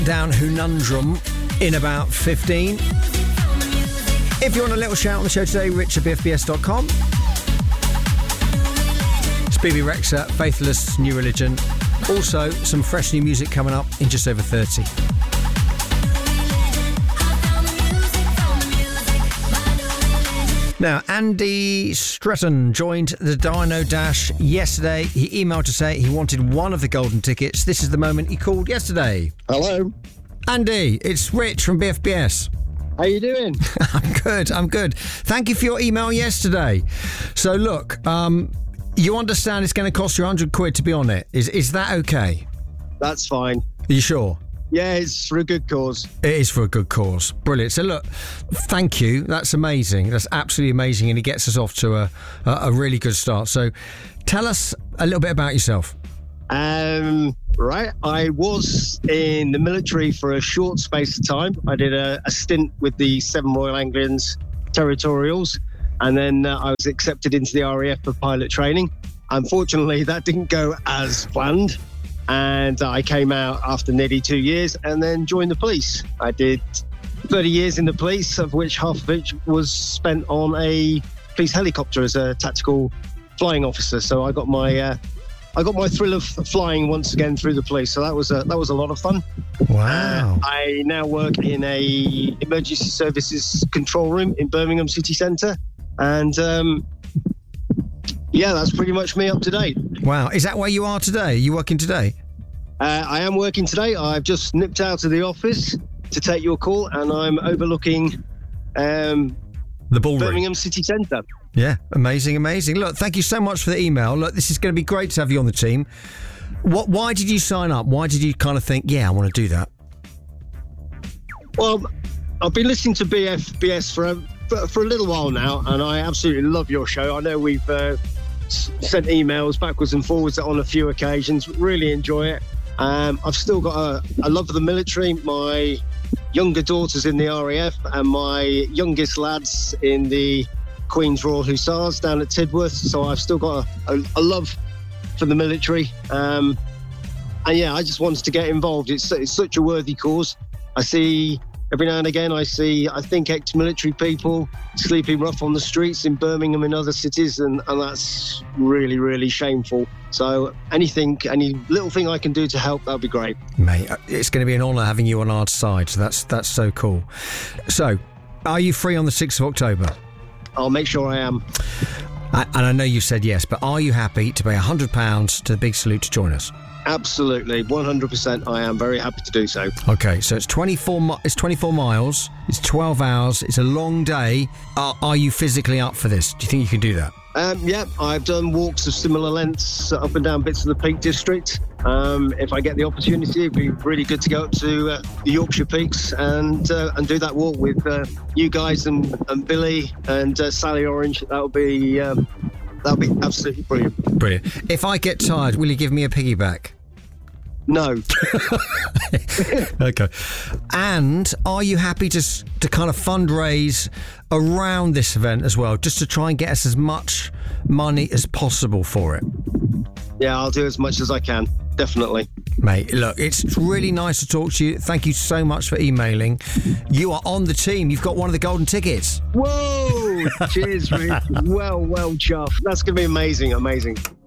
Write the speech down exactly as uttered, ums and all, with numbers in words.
down Hunundrum in about fifteen. If you want a little shout on the show today, rich at b f b s dot com. It's B B Rexha, Faithless New Religion. Also, some fresh new music coming up in just over thirty. Now, Andy Stretton joined the Dino Dash yesterday. He emailed to say he wanted one of the golden tickets. This is the moment he called yesterday. Hello. Andy, it's Rich from B F B S. How you doing? I'm good, I'm good. Thank you for your email yesterday. So, look, um, you understand it's going to cost you one hundred quid to be on it. Is, is that okay? That's fine. Are you sure? Yeah, it's for a good cause. It is for a good cause. Brilliant. So look, thank you. That's amazing. That's absolutely amazing. And it gets us off to a, a, a really good start. So tell us a little bit about yourself. Um, right. I was in the military for a short space of time. I did a, a stint with the Seven Royal Anglians Territorials. And then uh, I was accepted into the R A F for pilot training. Unfortunately, that didn't go as planned. And I came out after nearly two years and then joined the police. I did thirty years in the police, of which half of it was spent on a police helicopter as a tactical flying officer. So I got my uh, I got my thrill of flying once again through the police. So that was a, that was a lot of fun. Wow. Uh, I now work in a emergency services control room in Birmingham City Centre. And um, yeah, that's pretty much me up to date. Wow. Is that where you are today? Are you working today? Uh, I am working today. I've just nipped out of the office to take your call, and I'm overlooking um, the ballroom, Birmingham City Centre. Yeah, amazing, amazing. Look, thank you so much for the email. Look, this is going to be great to have you on the team. What? Why did you sign up? Why did you kind of think, yeah, I want to do that? Well, I've been listening to B F B S for a, for, for a little while now, and I absolutely love your show. I know we've uh, s- sent emails backwards and forwards on a few occasions. Really enjoy it. Um, I've still got a, a love for the military. My younger daughter's in the R A F and my youngest lad's in the Queen's Royal Hussars down at Tidworth. So I've still got a, a, a love for the military. Um, and yeah, I just wanted to get involved. It's, it's such a worthy cause. I see every now and again, I see, I think, ex-military people sleeping rough on the streets in Birmingham and other cities, and, and that's really, really shameful. So anything, any little thing I can do to help, that'd be great. Mate, it's going to be an honour having you on our side. So that's that's so cool. So, are you free on the sixth of October? I'll make sure I am. I, and I know you said yes, but are you happy to pay one hundred pounds to the Big Salute to join us? Absolutely, one hundred percent. I am very happy to do so. Okay, so it's twenty-four. Mi- it's twenty-four miles. It's twelve hours. It's a long day. Are, are you physically up for this? Do you think you can do that? Um, yeah, I've done walks of similar lengths up and down bits of the Peak District. Um, if I get the opportunity, it'd be really good to go up to uh, the Yorkshire Peaks and uh, and do that walk with uh, you guys and, and Billy and uh, Sally Orange. That would be um, that would be absolutely brilliant. Brilliant. If I get tired, will you give me a piggyback? No. Okay. And are you happy to to kind of fundraise around this event as well, just to try and get us as much money as possible for it? Yeah, I'll do as much as I can. Definitely. Mate, look, it's really nice to talk to you. Thank you so much for emailing. You are on the team. You've got one of the golden tickets. Whoa! Cheers, Rick. Well, well, chuff. That's going to be amazing, amazing.